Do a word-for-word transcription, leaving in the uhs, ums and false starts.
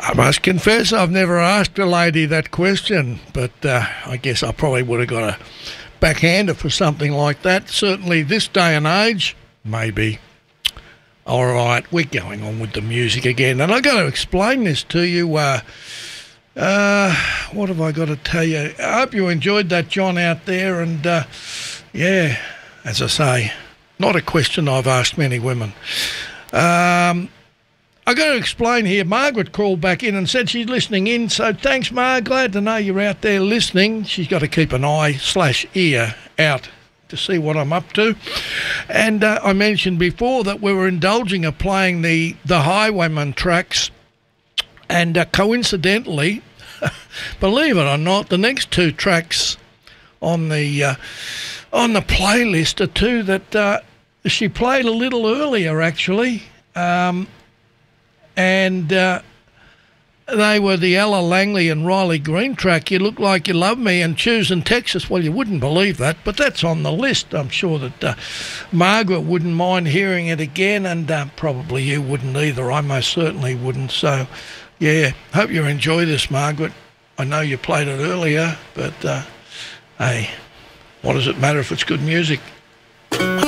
I must confess I've never asked a lady that question, but uh, I guess I probably would have got a backhander for something like that. Certainly this day and age, maybe. All right, we're going on with the music again, and I've got to explain this to you. Uh, uh, what have I got to tell you? I hope you enjoyed that, John, out there, and uh, yeah, as I say, not a question I've asked many women. Um... I've got to explain here. Margaret called back in and said she's listening in, so thanks, Mar. Glad to know you're out there listening. She's got to keep an eye slash ear out to see what I'm up to. And uh, I mentioned before that we were indulging of playing the, the Highwayman tracks, and uh, coincidentally, believe it or not, the next two tracks on the, uh, on the playlist are two that uh, she played a little earlier, actually. Um... And uh, they were the Ella Langley and Riley Green track, You Look Like You Love Me, and Choosing Texas. Well, you wouldn't believe that, but that's on the list. I'm sure that uh, Margaret wouldn't mind hearing it again, and uh, probably you wouldn't either. I most certainly wouldn't. So, yeah, hope you enjoy this, Margaret. I know you played it earlier, but, uh, hey, what does it matter if it's good music?